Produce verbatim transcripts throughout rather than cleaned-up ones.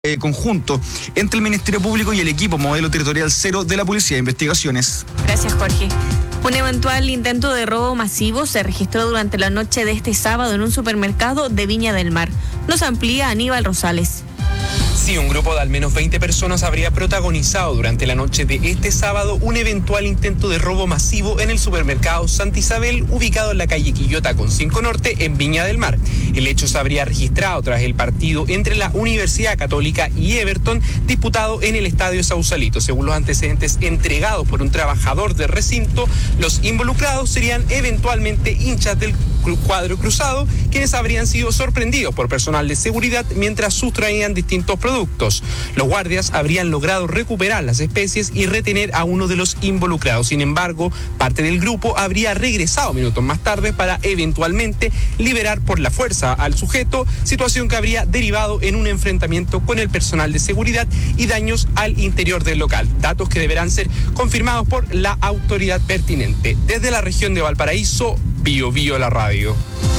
Eh, conjunto entre el Ministerio Público y el equipo Modelo Territorial Cero de la Policía de Investigaciones. Gracias, Jorge. Un eventual intento de robo masivo se registró durante la noche de este sábado en un supermercado de Viña del Mar. Nos amplía Aníbal Rosales. Sí, un grupo de al menos veinte personas habría protagonizado durante la noche de este sábado un eventual intento de robo masivo en el supermercado Santa Isabel, ubicado en la calle Quillota con cinco Norte, en Viña del Mar. El hecho se habría registrado tras el partido entre la Universidad Católica y Everton, disputado en el Estadio Sausalito. Según los antecedentes entregados por un trabajador del recinto, los involucrados serían eventualmente hinchas del cuadro cruzado, quienes habrían sido sorprendidos por personal de seguridad mientras sustraían distintos productos. Los guardias habrían logrado recuperar las especies y retener a uno de los involucrados. Sin embargo, parte del grupo habría regresado minutos más tarde para eventualmente liberar por la fuerza al sujeto, situación que habría derivado en un enfrentamiento con el personal de seguridad y daños al interior del local. Datos que deberán ser confirmados por la autoridad pertinente. Desde la región de Valparaíso, Bio Bio la radio.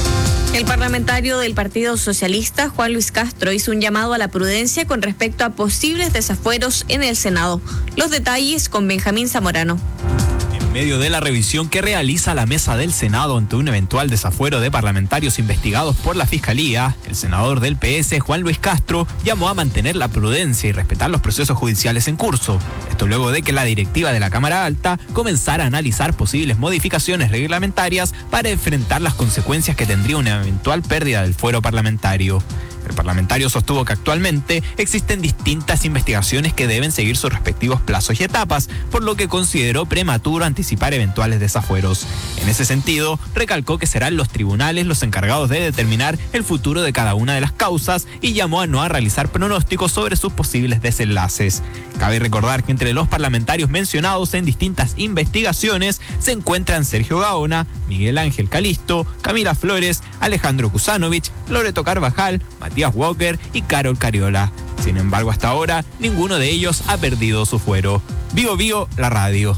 El parlamentario del Partido Socialista, Juan Luis Castro, hizo un llamado a la prudencia con respecto a posibles desafueros en el Senado. Los detalles con Benjamín Zamorano. En medio de la revisión que realiza la mesa del Senado ante un eventual desafuero de parlamentarios investigados por la Fiscalía, el senador del P S, Juan Luis Castro, llamó a mantener la prudencia y respetar los procesos judiciales en curso. Esto luego de que la directiva de la Cámara Alta comenzara a analizar posibles modificaciones reglamentarias para enfrentar las consecuencias que tendría una eventual pérdida del fuero parlamentario. El parlamentario sostuvo que actualmente existen distintas investigaciones que deben seguir sus respectivos plazos y etapas, por lo que consideró prematuro anticipar eventuales desafueros. En ese sentido, recalcó que serán los tribunales los encargados de determinar el futuro de cada una de las causas y llamó a no a realizar pronósticos sobre sus posibles desenlaces. Cabe recordar que entre los parlamentarios mencionados en distintas investigaciones se encuentran Sergio Gaona, Miguel Ángel Calisto, Camila Flores, Alejandro Kusanovich, Loreto Carvajal, Matías Walker y Carol Cariola. Sin embargo, hasta ahora, ninguno de ellos ha perdido su fuero. Bio Bio, la radio.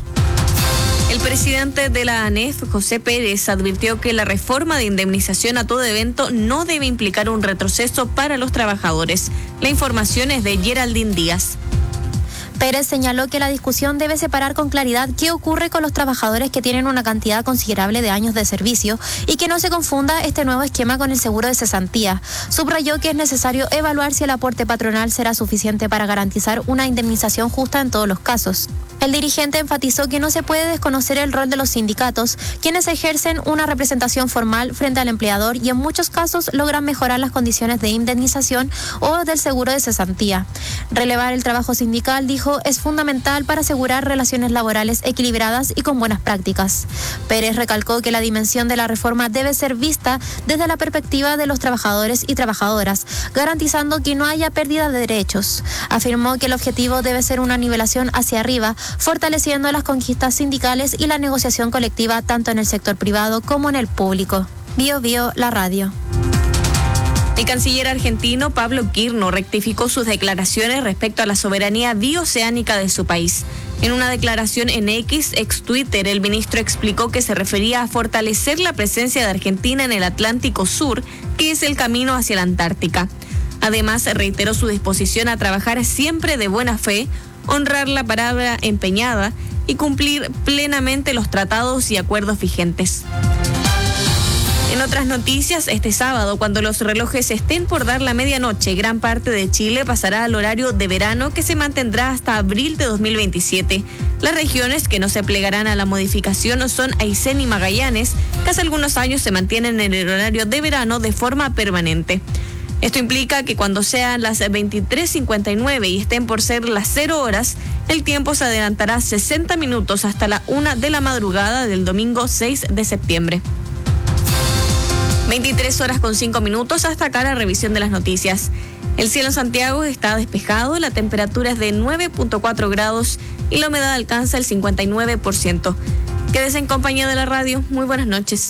El presidente de la ANEF, José Pérez, advirtió que la reforma de indemnización a todo evento no debe implicar un retroceso para los trabajadores. La información es de Geraldine Díaz. Pérez señaló que la discusión debe separar con claridad qué ocurre con los trabajadores que tienen una cantidad considerable de años de servicio y que no se confunda este nuevo esquema con el seguro de cesantía. Subrayó que es necesario evaluar si el aporte patronal será suficiente para garantizar una indemnización justa en todos los casos. El dirigente enfatizó que no se puede desconocer el rol de los sindicatos, quienes ejercen una representación formal frente al empleador y en muchos casos logran mejorar las condiciones de indemnización o del seguro de cesantía. Relevar el trabajo sindical, dijo, es fundamental para asegurar relaciones laborales equilibradas y con buenas prácticas. Pérez recalcó que la dimensión de la reforma debe ser vista desde la perspectiva de los trabajadores y trabajadoras, garantizando que no haya pérdida de derechos. Afirmó que el objetivo debe ser una nivelación hacia arriba, fortaleciendo las conquistas sindicales y la negociación colectiva tanto en el sector privado como en el público. Bio Bio, la radio. El canciller argentino Pablo Quirno rectificó sus declaraciones respecto a la soberanía bioceánica de su país. En una declaración en X, ex Twitter, el ministro explicó que se refería a fortalecer la presencia de Argentina en el Atlántico Sur, que es el camino hacia la Antártica. Además, reiteró su disposición a trabajar siempre de buena fe, honrar la palabra empeñada y cumplir plenamente los tratados y acuerdos vigentes. En otras noticias, este sábado, cuando los relojes estén por dar la medianoche, gran parte de Chile pasará al horario de verano que se mantendrá hasta abril de dos mil veintisiete. Las regiones que no se plegarán a la modificación son Aysén y Magallanes, que hace algunos años se mantienen en el horario de verano de forma permanente. Esto implica que cuando sean las veintitrés cincuenta y nueve y estén por ser las cero horas, el tiempo se adelantará sesenta minutos hasta la una de la madrugada del domingo seis de septiembre. veintitrés horas con cinco minutos, hasta acá la revisión de las noticias. El cielo en Santiago está despejado, la temperatura es de nueve punto cuatro grados y la humedad alcanza el cincuenta y nueve por ciento. Quédese en compañía de la radio. Muy buenas noches.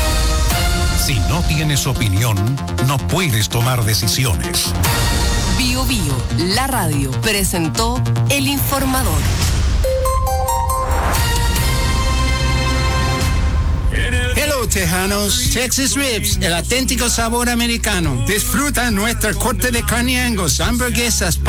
Si no tienes opinión, no puedes tomar decisiones. Bio Bio, la radio, presentó El Informador. Hello. Hello, tejanos. Texas Ribs, el auténtico sabor americano. Disfruta nuestra corte de carne Angus, hamburguesas,